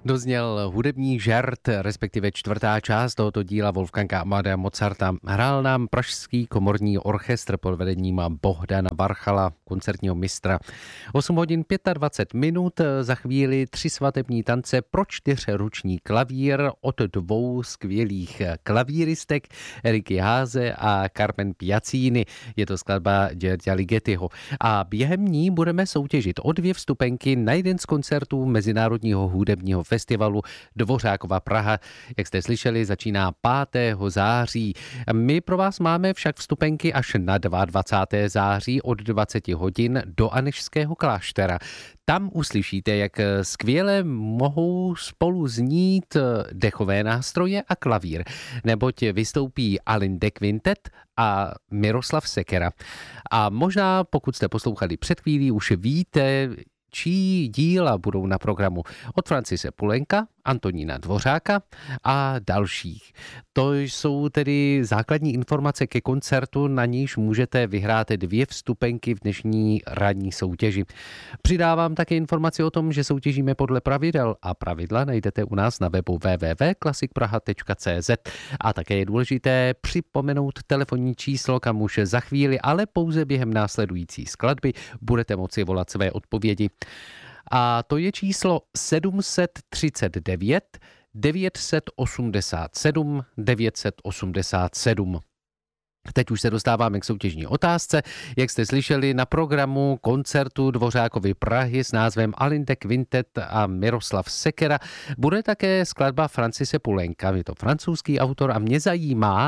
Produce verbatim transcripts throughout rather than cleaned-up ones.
Dozněl hudební žert, respektive čtvrtá část tohoto díla Wolfganga Amadea Mozarta. Hrál nám Pražský komorní orchestr pod vedením Bohdana Varchala, koncertního mistra. osm hodin dvacet pět minut, za chvíli tři svatební tance pro čtyřruční klavír od dvou skvělých klavíristek, Eriky Háze a Carmen Piazzini. Je to skladba Giorgia Ligetiho. A během ní budeme soutěžit o dvě vstupenky na jeden z koncertů Mezinárodního hudebního festivalu Dvořákova Praha. Jak jste slyšeli, začíná pátého září. My pro vás máme však vstupenky až na dvacátého druhého září od dvacet hodin do Anežského kláštera. Tam uslyšíte, jak skvěle mohou spolu znít dechové nástroje a klavír, neboť vystoupí Alinde Quintet a Miroslav Sekera. A možná, pokud jste poslouchali před chvílí, už víte, čí díla budou na programu od Francise Poulenka, Antonína Dvořáka a dalších. To jsou tedy základní informace ke koncertu, na níž můžete vyhrát dvě vstupenky v dnešní ranní soutěži. Přidávám také informaci o tom, že soutěžíme podle pravidel a pravidla najdete u nás na webu w w w tečka classic praha tečka c z a také je důležité připomenout telefonní číslo, kam už za chvíli, ale pouze během následující skladby budete moci volat své odpovědi. A to je číslo sedm set třicet devět devět set osmdesát sedm devět set osmdesát sedm. Teď už se dostáváme k soutěžní otázce. Jak jste slyšeli, na programu koncertu Dvořákovy Prahy s názvem Alinde Quintet a Miroslav Sekera bude také skladba Francise Poulenka. Je to francouzský autor a mě zajímá,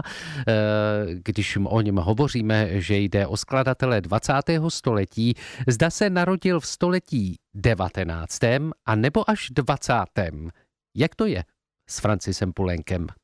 když o něm hovoříme, že jde o skladatele dvacátého století, zda se narodil v století devatenáctém a nebo až dvacátém. Jak to je s Francisem Poulenkem?